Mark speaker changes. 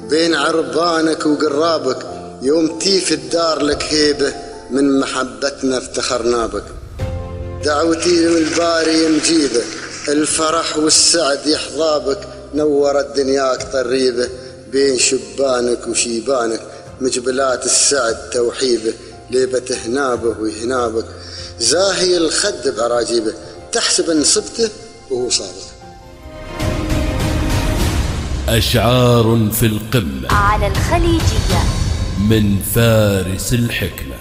Speaker 1: بين عربانك وقرابك، يوم تيف الدار لك هيبة، من محبتنا افتخرنا بك. دعوتي للباري مجيبة، الفرح والسعد يحظابك، نورت دنياك طريبة، بين شبانك وشيبانك مجبلات السعد توحيبه، ليبة هنابه ويهنابك، زاهي الخد بعراجيبه، تحسب ان صبته وهو صادق.
Speaker 2: أشعار في القمة
Speaker 3: على الخليجية
Speaker 2: من فارس الحكمة.